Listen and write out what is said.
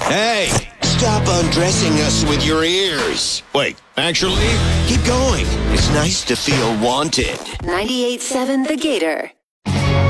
Hey, stop undressing us with your ears. Wait, actually, keep going. It's nice to feel wanted. 98.7 The Gator.